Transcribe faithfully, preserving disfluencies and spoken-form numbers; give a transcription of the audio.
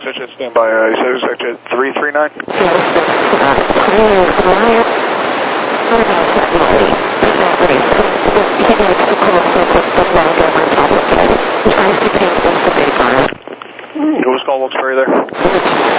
Exit, stand by, uh, exit three three nine. Who's call Wilkes-Barre there?